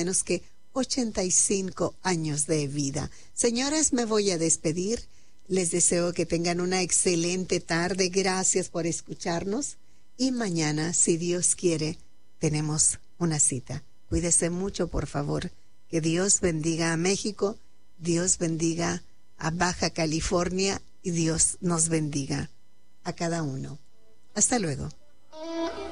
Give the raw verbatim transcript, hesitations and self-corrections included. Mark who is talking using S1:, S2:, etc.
S1: menos que ochenta y cinco años de vida. Señores, me voy a despedir. Les deseo que tengan una excelente tarde. Gracias por escucharnos. Y mañana, si Dios quiere, tenemos una cita. Cuídese mucho, por favor. Que Dios bendiga a México, Dios bendiga a Baja California y Dios nos bendiga a cada uno. Hasta luego.